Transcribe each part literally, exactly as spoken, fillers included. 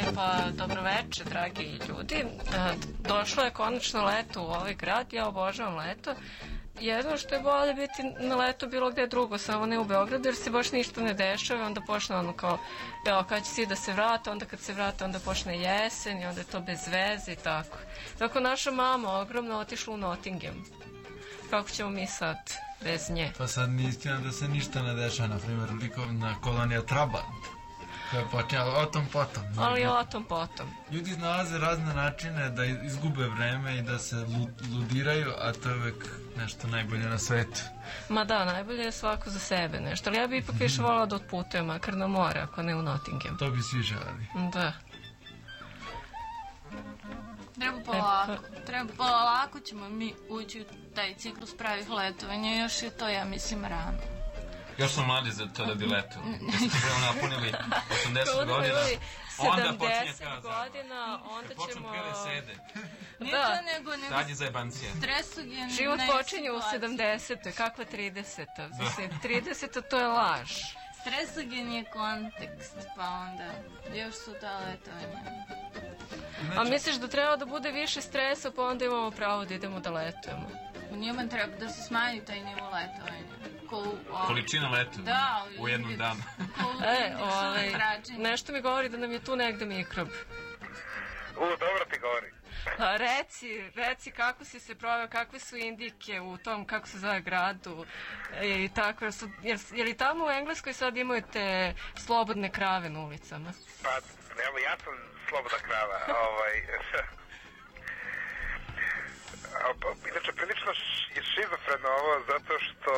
Pa, dobroveče, dragi ljudi. Došlo je konačno leto u ovaj grad, ja obožavam leto. Jedno što je bolje biti na leto bilo gde drugo, samo ne u Beogradu, jer se baš ništa ne dešava i onda počne ono kao, evo, kad će svi da se vrate, onda kad se vrate, onda počne jesen i onda je to bez veze i tako. Tako naša mama ogromno otišla u Nottingham. Kako ćemo mi sad bez nje? Pa sad mi istina da se ništa ne dešava, na primjer, likovna kolonija Trabant, koja je počela o tom potom. Ali o tom potom. Ljudi nalaze razne načine da izgube vreme i da se ludiraju, a to je uvek nešto najbolje na svetu. Ma da, najbolje je svako za sebe nešto, ali ja bi ipak više volala da otputujem, makar na more, ako ne u Nottingham. To bi svi želeli. Da. Treba polako, treba polako ćemo mi ući u taj ciklus pravih letovanja, još je to, ja mislim, rano. Još smo mladi za to da bi leto. Da ste prvo napunili osamdeset godina. sedamdeset godina, onda ćemo... Počnem pele sede. Nije to nego... Zadnji zajebancija. Stresogen... Život počinje u sedamdesetoj, kakva trideseta? trideseta to je laž. Stresogen je kontekst, pa onda još su ta letovanja. A misliš da treba da bude više stresa, pa onda imamo pravo da idemo da letujemo? U njima treba da se smanji taj nivo letovanja. Količina letovanja u jednom danu. E, ovaj, nešto mi govori da nam je tu negde mikrob. U, dobro ti govori. A reci, reci kako si se proveo, kakve su indike u tom, kako se zove, gradu i tako, jer, su, jer, jer i tamo u Engleskoj sad imaju te slobodne krave na ulicama? Pa, evo, ja sam slobodna krava, ovaj... Inače, prilično je šizofreno ovo zato što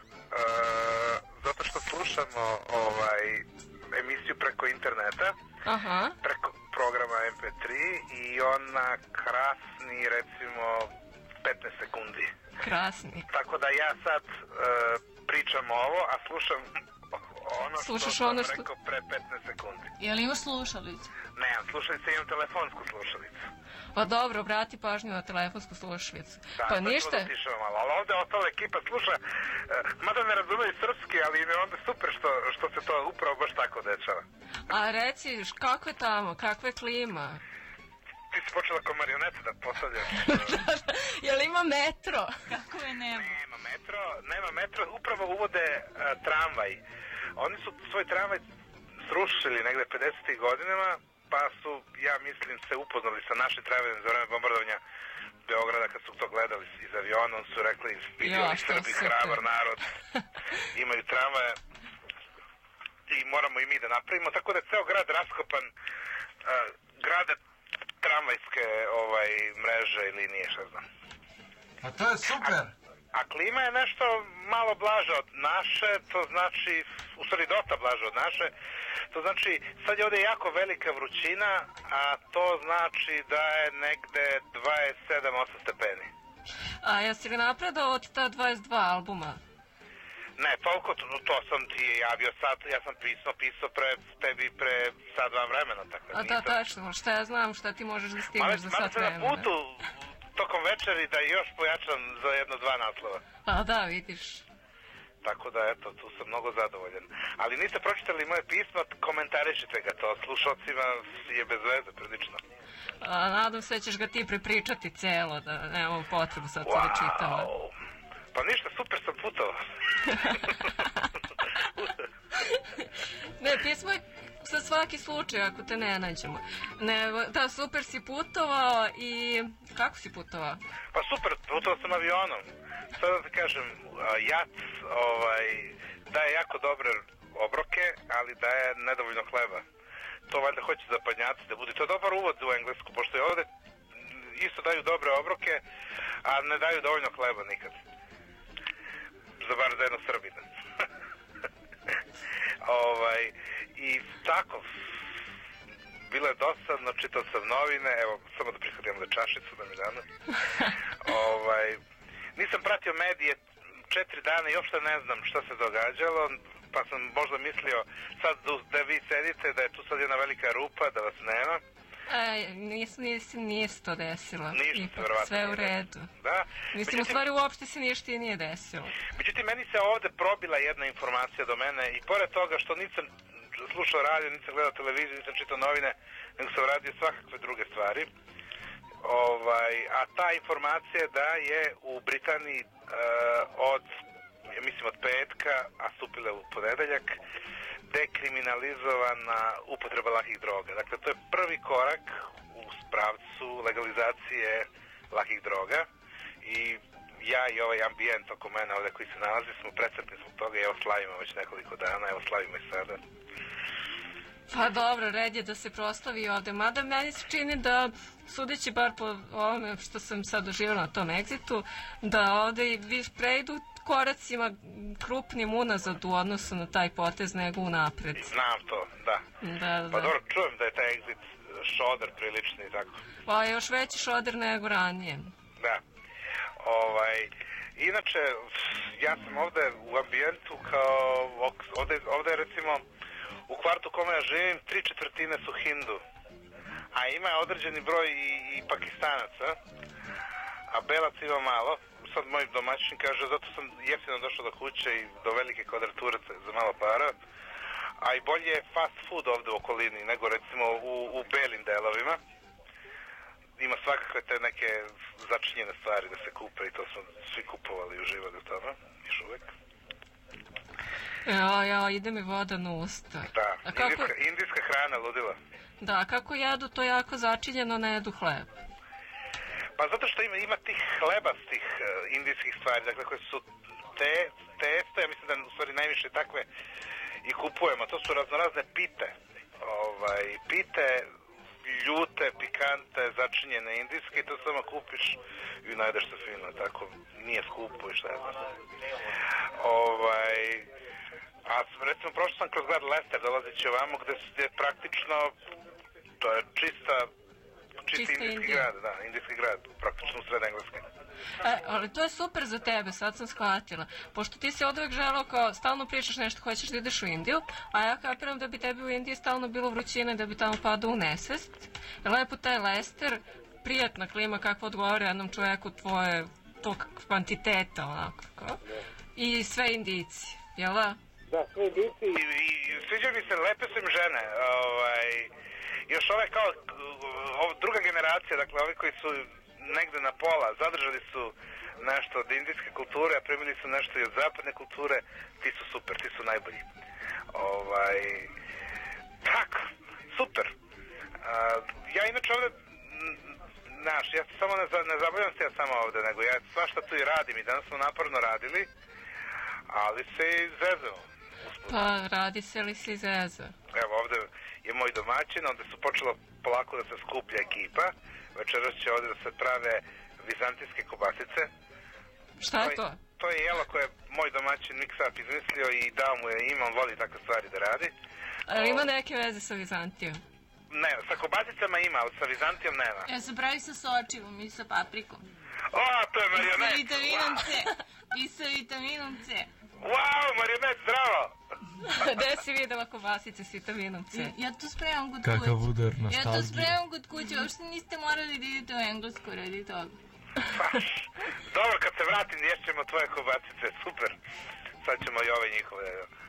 uh, zato što slušamo ovaj emisiju preko interneta, aha, preko programa em pe tri i ona krasni recimo petnaest sekundi. Krasni. Tako da ja sad uh, pričam ovo, a slušam ono Slušaš što ono sam što... rekao pre petnaest sekundi. Jel imaš slušalicu? Nemam slušalicu, imam telefonsku slušalicu. Pa dobro, obrati pažnju na telefonsku slušalicu. Da, pa ništa. Da, tišao malo, ali ovde ostala ekipa sluša, uh, mada ne razumeju srpski, ali im je onda super što, što se to upravo baš tako dešava. A reci, kako je tamo, kakva je klima? Ti si počela kao marioneta da postavljaš. Jel ima metro? Kako je nema? Nema metro, nema metro, upravo uvode uh, tramvaj. Oni su svoj tramvaj srušili negde pedesetih godinama, pa su, ja mislim, se upoznali sa našim tramvajem za vreme bombardovanja Beograda, kad su to gledali iz aviona, su rekli, vidjeli Srbi, hrabar narod, imaju tramvaje i moramo i mi da napravimo, tako da je ceo grad raskopan, uh, grade tramvajske ovaj, mreže i linije, šta znam. A to je super! A, a klima je nešto malo blaža od naše, to znači, u stvari dosta blaža od naše, to znači, sad je ovde jako velika vrućina, a to znači da je negde dvadeset sedam osam stepeni. A jesi li napredao od ta dvadeset dva albuma? Ne, toliko, to, to sam ti javio sad, ja sam pisao, pisao pre tebi pre sad dva vremena, tako da nisam... A da, tačno, šta ja znam, šta ti možeš da stigneš za sat vremena. Malo sam na putu, tokom večeri, da još pojačam za jedno dva naslova. A da, vidiš. Tako da, eto, tu sam mnogo zadovoljan. Ali niste pročitali moje pismo, komentarišite ga, to slušalcima je bez veze, prilično. A nadam se da ćeš ga ti prepričati celo, da nemamo potrebu sad wow. Da čitamo. Pa ništa, super sam putovao. Ne, pismo je za svaki slučaj ako te ne nađemo. Ne, da, super si putovao i... Kako si putovao? Pa super, putovao sam avionom. Sad da ti kažem, jat ovaj, daje jako dobre obroke, ali daje nedovoljno hleba. To valjda hoće zapadnjaci da bude. To je dobar uvod u Englesku, pošto je ovde isto daju dobre obroke, a ne daju dovoljno hleba nikad. Za bar za jedno Srbina. ovaj, i tako, bilo je dosadno, čitao sam novine, evo, samo da prihvatim za čašicu da mi dano. ovaj, nisam pratio medije četiri dana i uopšte ne znam šta se događalo, pa sam možda mislio sad da vi sedite, da je tu sad jedna velika rupa, da vas nema. E, nis, nis, nije se to desilo. Ništa, ipak, verovatno. Sve u redu. Da. Mislim, Međutim, u stvari uopšte se ništa i nije desilo. Međutim, meni se ovde probila jedna informacija do mene i pored toga što nisam slušao radio, nisam gledao televiziju, nisam čitao novine, nego sam radio svakakve druge stvari. Ovaj, a ta informacija da je u Britaniji uh, od, ja mislim od petka, a stupila u ponedeljak, dekriminalizovana upotreba lakih droga. Dakle, to je prvi korak u pravcu legalizacije lakih droga i ja i ovaj ambijent oko mene ovdje koji se nalazi smo presretni zbog toga i evo slavimo već nekoliko dana, evo slavimo i sada. Pa dobro, red je da se proslavi ovde, mada meni se čini da, sudeći bar po ovome što sam sad doživjela na tom egzitu, da ovde vi preidu koracima krupnim unazad u odnosu na taj potez nego unapred. Znam to, da. Da, da. Pa dobro, čujem da je taj egzit šoder prilični i tako. Pa još veći šoder nego ranije. Da. Ovaj, inače, ja sam ovde u ambijentu kao, ovde, ovde recimo, u kvartu u kome ja živim, tri četvrtine su Hindu. A ima određeni broj i, i Pakistanaca, a Belac ima malo. Sad moj domaćin kaže, zato sam jeftino došao do kuće i do velike kvadrature za malo para. A i bolje je fast food ovde u okolini nego recimo u, u belim delovima. Ima svakakve te neke začinjene stvari da se kupe i to smo svi kupovali i uživali u tome, još uvek. Ja, ja, ide mi voda na usta. Da, a kako... indijska, indijska hrana, ludila. Da, kako jedu to jako začinjeno, ne jedu hleb? Pa zato što ima, ima tih hlebastih uh, indijskih stvari, dakle koje su te, testo, ja mislim da u stvari najviše takve i kupujemo, to su raznorazne pite. Ovaj, pite, ljute, pikante, začinjene indijske i to samo kupiš i najdeš se fino, tako, nije skupo i šta je znam. Ovaj, a recimo prošao sam kroz grad Leicester, dolazeći ovamo gde je praktično, to je čista, čista, čista indijski Indija. grad, da, indijski grad, praktično u sred Engleske. E, ali to je super za tebe, sad sam shvatila. Pošto ti si od uvek želao kao stalno pričaš nešto, hoćeš da ideš u Indiju, a ja kapiram da bi tebi u Indiji stalno bilo vrućine, da bi tamo padao u nesvest. Lepo taj Leicester, prijatna klima kakva odgovara jednom čoveku tvoje tog kvantiteta, onako kao. I sve Indijci, jel da? Da, sve Indijci. I, i sviđa mi se, lepe su im žene. Ovaj, još ove kao ov, druga generacija, dakle ovi koji su negde na pola, zadržali su nešto od indijske kulture, a primili su nešto i od zapadne kulture, ti su super, ti su najbolji. Ovaj, tako, super. A, ja inače ovde, znaš, ja samo ne, ne zabavljam se ja samo ovde, nego ja svašta tu i radim i danas smo naporno radili, ali se i zezamo. Pa radi se li se i zeza? Evo ovde je moj domaćin, onda su počelo polako da se skuplja ekipa. Večeras će ovde da se prave vizantijske kobasice. Šta je to? To je jelo koje je moj domaćin Mix-Up izmislio i dao mu je ime, on voli takve stvari da radi. Ali ima neke veze sa Vizantijom? Ne, sa kobasicama ima, ali sa Vizantijom nema. Ja se pravi sa sočivom i sa paprikom. O, to je marionet! I sa vitaminom C. I sa vitaminom C. Wow, marionet, zdravo! Gde si videla kobasice s vitaminom C? Ja to spremam kod kuće. Kakav udar nostalgije. Ja to spremam kod kuće, Mm. uopšte niste morali da idete u Englesku radi toga. Pa, dobro, kad se vratim, ješćemo tvoje kobasice, super. Sad ćemo i ove njihove.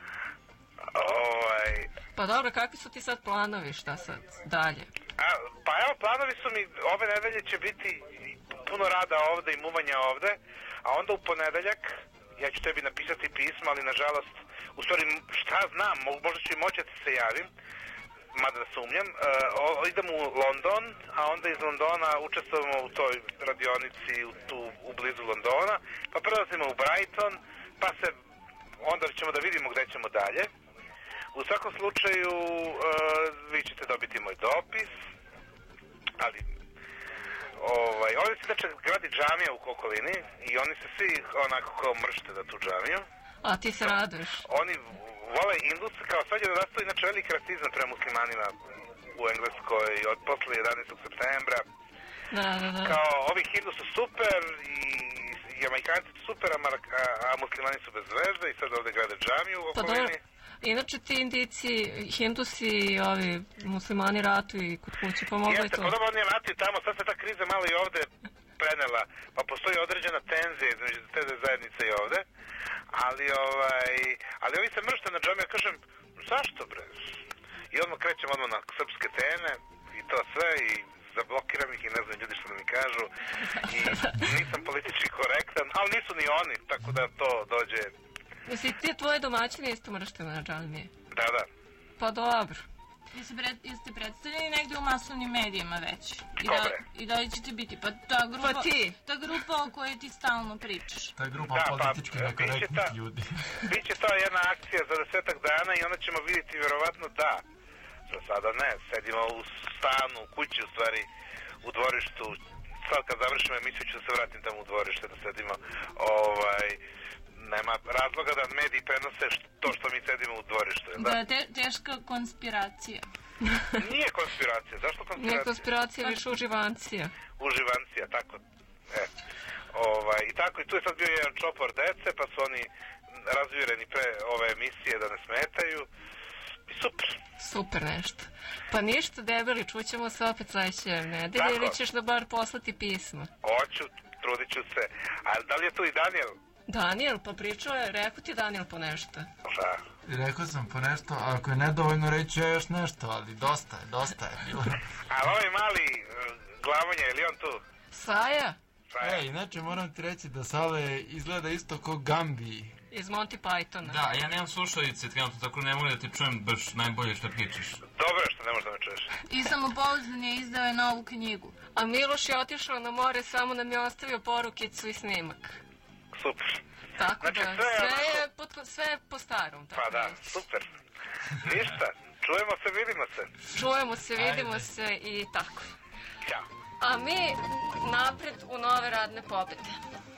Ovaj... Pa dobro, kakvi su ti sad planovi, šta sad dalje? A, pa evo, planovi su mi, ove nedelje će biti puno rada ovde i muvanja ovde, a onda u ponedeljak ja ću tebi napisati pismo, ali nažalost, u stvari šta znam, možda ću i moći da ti se javim, mada da sumnjam, uh, idem u London, a onda iz Londona učestvujemo u toj radionici u, tu, u blizu Londona, pa prelazimo u Brighton, pa se onda ćemo da vidimo gde ćemo dalje. U svakom slučaju, uh, vi ćete dobiti moj dopis, ali ovaj, ovdje se znači gradi džamija u okolini i oni se svi onako kao mršte da tu džamiju. A ti se raduješ? Oni vole Indus, kao sad je nastao inače veliki rasizam prema muslimanima u Engleskoj od posle jedanaestog septembra. Da, da, da. Kao ovi Hindu su super i Jamajkanci su super, a, a, a muslimani su bez veze i sad ovdje grade džamiju u okolini. Pa inače ti Indijci, Hindusi i ovi muslimani ratuju i kod kuće, pa mogu i to. Jeste, podobno oni ratuju tamo, sad se ta kriza malo i ovde prenela, pa postoji određena tenzija između te zajednice i ovde, ali ovaj, ali ovi se mršte na džamiju, ja kažem, zašto bre, I odmah krećem odmah na srpske teme i to sve i zablokiram ih i ne znam ljudi što da mi kažu i nisam politički korektan, ali nisu ni oni, tako da to dođe... Jesi ti tvoje domaćine isto mršte na džalmije? Da, da. Pa dobro. Jeste, pred, jeste predstavljeni negde u masovnim medijima već? I da, Dobre. I da li ćete biti? Pa ta grupa, Pa ti. ta grupa o kojoj ti stalno pričaš. Ta grupa Da, pa, politički biće nekorektnih ta- ljudi. Biće to jedna akcija za desetak dana i onda ćemo vidjeti vjerovatno da. Za sada ne, sedimo u stanu, u kući u stvari, u dvorištu. Sad kad završimo emisiju ću da se vratim tamo u dvorište da sedimo. Ovaj, nema razloga da mediji prenose što, to što mi sedimo u dvorištu. jel Da, Da? je te, teška konspiracija. Nije konspiracija, zašto Nije konspiracija? konspiracija, više uživancija. Uživancija, tako. E. Ovaj, I tako, i tu je sad bio jedan čopor dece, pa su oni razvjereni pre ove emisije da ne smetaju. I super. Super nešto. Pa ništa, debeli, čućemo se opet sledeće nedelje Tako. ili ćeš da bar poslati pismo? Hoću, trudit ću se. A da li je tu i Daniel? Daniel, pa pričao je, rekao ti Daniel po nešto. Šta? I rekao sam po nešto, a ako je nedovoljno reći ja još nešto, ali dosta je, dosta je bilo. A ovaj mali uh, glavonja, je li on tu? Saja, Šta je? E, inače moram ti reći da Sale izgleda isto ko Gambi. iz Monty Pythona. Da, ja nemam slušalice trenutno, tako ne mogu da ti čujem baš najbolje što pričaš. Dobro je što ne možeš da me čuješ. I samopouzdan je izdao je novu knjigu. A Miloš je otišao na more, samo nam je ostavio porukicu i snimak. Super. Tako Znači, da, sve je sve onako- je, po, sve je po starom. Tako Pa da, reći. super. Ništa. Čujemo se, vidimo se. Čujemo se, vidimo Ajde. se i tako. Ćao. A mi napred u nove radne pobede.